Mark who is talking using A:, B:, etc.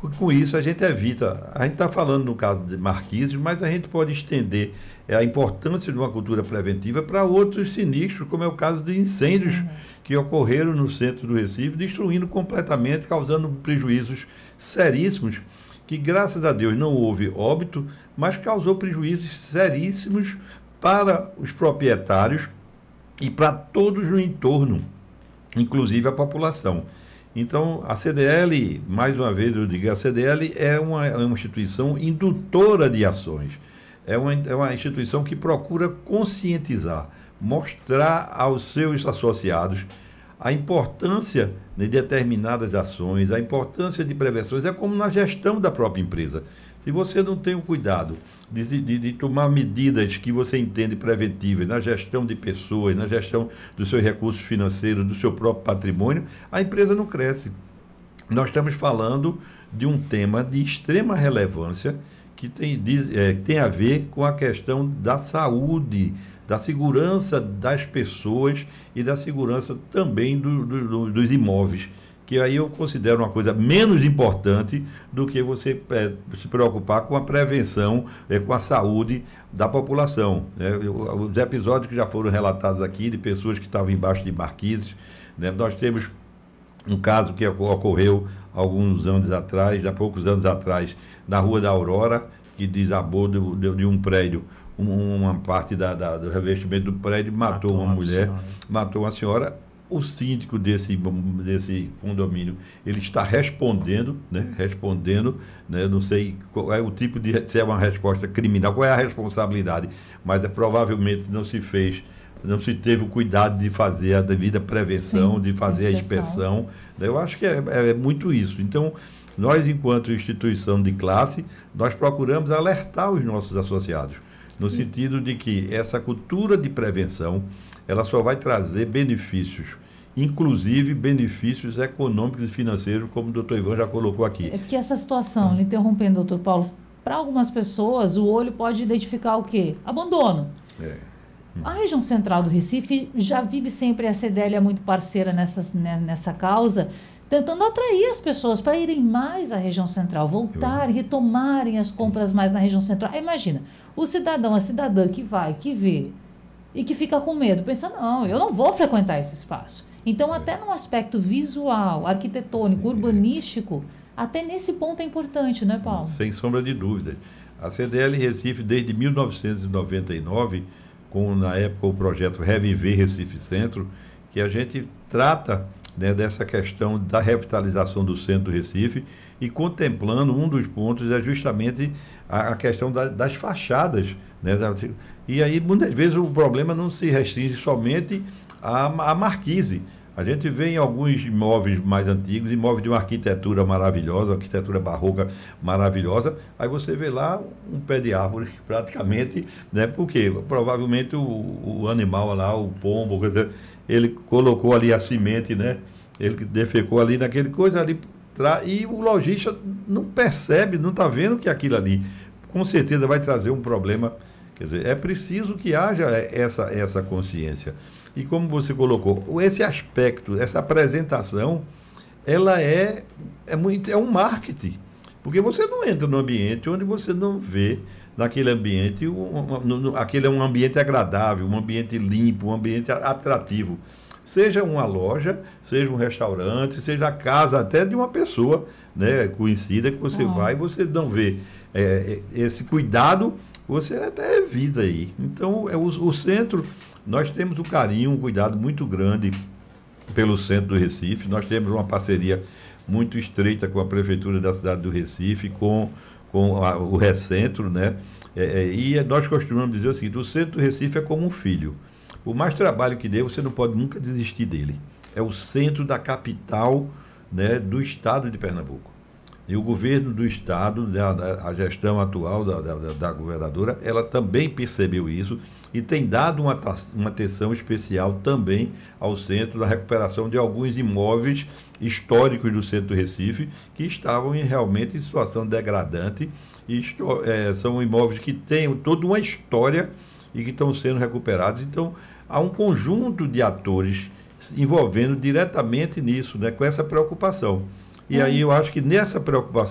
A: Com isso, a gente evita. A gente está falando no caso de Marquises, mas a gente pode estender a importância de uma cultura preventiva para outros sinistros, como é o caso de incêndios que ocorreram no centro do Recife, destruindo completamente, causando prejuízos seríssimos, que graças a Deus não houve óbito, mas causou prejuízos seríssimos para os proprietários e para todos no entorno, inclusive a população. Então, a CDL, mais uma vez eu digo, a CDL é uma instituição indutora de ações. É uma instituição que procura conscientizar, mostrar aos seus associados a importância de determinadas ações, a importância de prevenções, é como na gestão da própria empresa. Se você não tem o cuidado de tomar medidas que você entende preventivas na gestão de pessoas, na gestão dos seus recursos financeiros, do seu próprio patrimônio, a empresa não cresce. Nós estamos falando de um tema de extrema relevância que tem a ver com a questão da saúde, da segurança das pessoas e da segurança também dos imóveis, que aí eu considero uma coisa menos importante do que você se preocupar com a prevenção, com a saúde da população. Os episódios que já foram relatados aqui de pessoas que estavam embaixo de marquises, né? Nós temos um caso que ocorreu alguns anos atrás, há poucos anos atrás, na Rua da Aurora, que desabou de um prédio, uma parte do revestimento do prédio, matou uma mulher, matou uma senhora. O síndico desse condomínio, ele está respondendo, né, não sei qual é o tipo se é uma resposta criminal, qual é a responsabilidade, mas provavelmente não se teve o cuidado de fazer a devida prevenção, de fazer a inspeção. Eu acho que é muito isso. Então, nós, enquanto instituição de classe, nós procuramos alertar os nossos associados, no sentido de que essa cultura de prevenção, ela só vai trazer benefícios, inclusive benefícios econômicos e financeiros, como o doutor Ivan já colocou aqui.
B: É que essa situação, interrompendo, doutor Paulo, para algumas pessoas, o olho pode identificar o quê? Abandono. A região central do Recife já vive sempre, a CDL é muito parceira nessa causa, tentando atrair as pessoas para irem mais à região central, voltarem, retomarem as compras mais na região central. Imagina, o cidadão, a cidadã que vai, que vê, e que fica com medo, pensa, não, eu não vou frequentar esse espaço. Então, até no aspecto visual, arquitetônico, urbanístico, até nesse ponto é importante, não é, Paulo?
A: Sem sombra de dúvida. A CDL Recife, desde 1999, com, na época, o projeto Reviver Recife Centro, que a gente trata, né, dessa questão da revitalização do centro do Recife e contemplando, um dos pontos é justamente a questão das fachadas, né, e aí, muitas vezes, o problema não se restringe somente à marquise. A gente vê em alguns imóveis mais antigos, imóveis de uma arquitetura maravilhosa, uma arquitetura barroca maravilhosa, aí você vê lá um pé de árvore praticamente, né? Porque provavelmente o animal lá, o pombo, ele colocou ali a semente, né? Ele defecou ali naquele coisa ali, e o lojista não percebe, não está vendo que aquilo ali, com certeza vai trazer um problema. Quer dizer, é preciso que haja essa consciência. E como você colocou, esse aspecto, essa apresentação, ela é um marketing. Porque você não entra no ambiente onde você não vê, naquele ambiente, aquele é um ambiente agradável, um ambiente limpo, um ambiente atrativo. Seja uma loja, seja um restaurante, seja a casa até de uma pessoa, né, conhecida, que você vai e você não vê esse cuidado, você até evita aí. Então, o centro, nós temos um carinho, um cuidado muito grande pelo centro do Recife. Nós temos uma parceria muito estreita com a Prefeitura da cidade do Recife, com o Recentro, né? E nós costumamos dizer o seguinte, o centro do Recife é como um filho. O mais trabalho que dê, você não pode nunca desistir dele. É o centro da capital, né, do estado de Pernambuco. E o governo do estado, a gestão atual da governadora, ela também percebeu isso e tem dado uma atenção especial também ao centro, da recuperação de alguns imóveis históricos do centro do Recife, que estavam realmente em situação degradante, e são imóveis que têm toda uma história e que estão sendo recuperados. Então, há um conjunto de atores envolvendo diretamente nisso, né, com essa preocupação. E aí eu acho que nessa preocupação